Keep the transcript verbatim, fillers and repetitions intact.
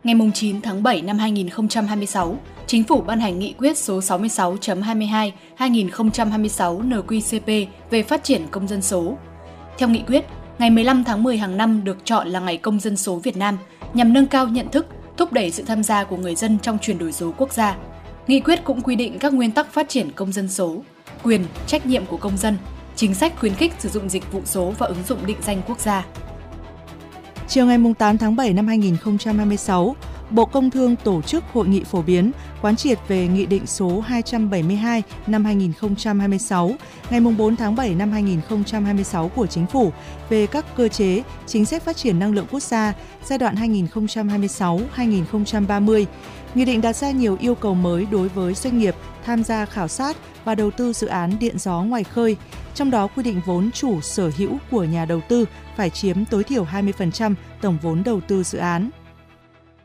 Ngày chín tháng bảy năm hai nghìn không trăm hai mươi sáu, Chính phủ ban hành nghị quyết số sáu mươi sáu chấm hai mươi hai trên hai nghìn không trăm hai mươi sáu N Q C P về phát triển công dân số. Theo nghị quyết, ngày mười lăm tháng mười hàng năm được chọn là Ngày Công dân số Việt Nam nhằm nâng cao nhận thức, thúc đẩy sự tham gia của người dân trong chuyển đổi số quốc gia. Nghị quyết cũng quy định các nguyên tắc phát triển công dân số, quyền, trách nhiệm của công dân, chính sách khuyến khích sử dụng dịch vụ số và ứng dụng định danh quốc gia. Chiều ngày tám tháng bảy năm hai nghìn không trăm hai mươi sáu, Bộ Công Thương tổ chức hội nghị phổ biến quán triệt về Nghị định số hai trăm bảy mươi hai năm hai nghìn không trăm hai mươi sáu ngày bốn tháng bảy năm hai nghìn không trăm hai mươi sáu của Chính phủ về các cơ chế, chính sách phát triển năng lượng quốc gia giai đoạn hai nghìn không trăm hai mươi sáu đến hai nghìn không trăm ba mươi. Nghị định đặt ra nhiều yêu cầu mới đối với doanh nghiệp tham gia khảo sát và đầu tư dự án điện gió ngoài khơi, trong đó quy định vốn chủ sở hữu của nhà đầu tư phải chiếm tối thiểu hai mươi phần trăm tổng vốn đầu tư dự án.